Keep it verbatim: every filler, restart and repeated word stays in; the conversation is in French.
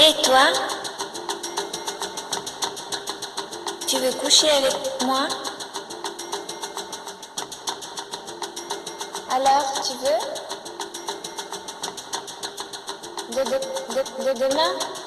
Et toi? Tu veux coucher avec moi? Alors, tu veux? De, de, de, de demain?